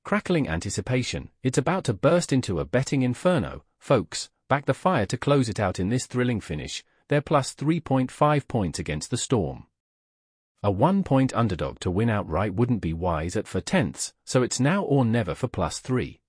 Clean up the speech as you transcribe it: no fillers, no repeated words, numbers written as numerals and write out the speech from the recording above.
Crackling anticipation, it's about to burst into a betting inferno, folks. Back the Fire to close it out in this thrilling finish. They're plus 3.5 points against the Storm. A 1-point underdog to win outright wouldn't be wise at 4/10, so it's now or never for plus 3.